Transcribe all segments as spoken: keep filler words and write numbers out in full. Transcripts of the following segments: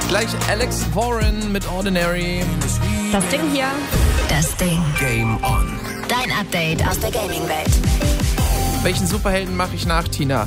Gleich Alex Warren mit Ordinary. Das Ding hier. Das Ding. Game on. Dein Update aus der Gaming-Welt. Welchen Superhelden mache ich nach, Tina?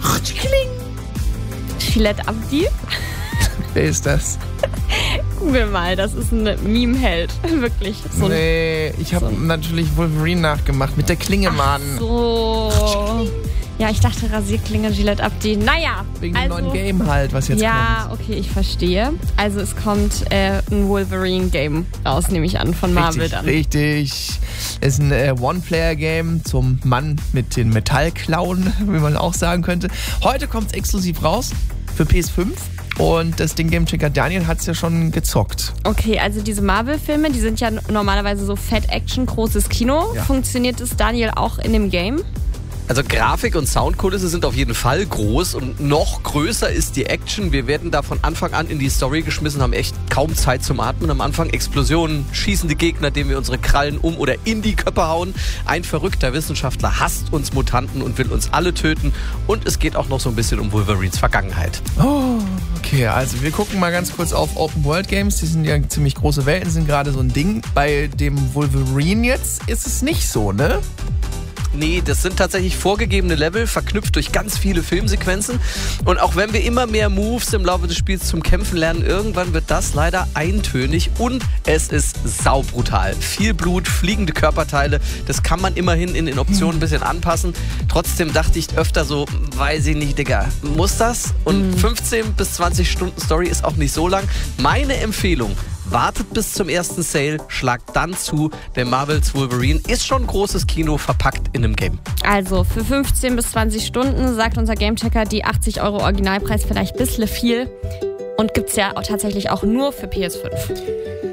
Gillette Abdi. Wer ist das? Google mal, das ist ein Meme-Held. Wirklich. So nee, ich habe so natürlich Wolverine nachgemacht mit der Klinge, Mann. So. Ja, ich dachte Rasierklinge, Gillette Abdi. Naja. Wegen also, dem neuen Game halt, was jetzt ja, kommt. Ja, okay, ich verstehe. Also es kommt äh, ein Wolverine-Game raus, nehme ich an, von Marvel richtig, dann. Richtig. Es ist ein äh, One-Player-Game zum Mann mit den Metallklauen, wie man auch sagen könnte. Heute kommt es exklusiv raus für P S fünf. Und das Ding Gamechecker Daniel hat es ja schon gezockt. Okay, also diese Marvel-Filme, die sind ja normalerweise so Fett-Action, großes Kino. Ja. Funktioniert es, Daniel, auch in dem Game? Also Grafik und Soundkulisse sind auf jeden Fall groß und noch größer ist die Action. Wir werden da von Anfang an in die Story geschmissen, haben echt kaum Zeit zum Atmen. Am Anfang Explosionen, schießende Gegner, denen wir unsere Krallen um oder in die Köpfe hauen. Ein verrückter Wissenschaftler hasst uns Mutanten und will uns alle töten. Und es geht auch noch so ein bisschen um Wolverines Vergangenheit. Oh, okay, also wir gucken mal ganz kurz auf Open World Games. Die sind ja ziemlich große Welten, sind gerade so ein Ding. Bei dem Wolverine jetzt ist es nicht so, ne? Nee, das sind tatsächlich vorgegebene Level, verknüpft durch ganz viele Filmsequenzen. Und auch wenn wir immer mehr Moves im Laufe des Spiels zum Kämpfen lernen, irgendwann wird das leider eintönig und es ist saubrutal. Viel Blut, fliegende Körperteile, das kann man immerhin in den Optionen ein bisschen anpassen. Trotzdem dachte ich öfter so, weiß ich nicht, Digga, muss das? Und Mhm. fünfzehn bis zwanzig Stunden Story ist auch nicht so lang. Meine Empfehlung: wartet bis zum ersten Sale, schlagt dann zu, denn Marvels Wolverine ist schon großes Kino verpackt in einem Game. Also für fünfzehn bis zwanzig Stunden sagt unser Gamechecker, die achtzig Euro Originalpreis vielleicht ein bisschen viel. Und gibt es ja auch tatsächlich auch nur für P S fünf.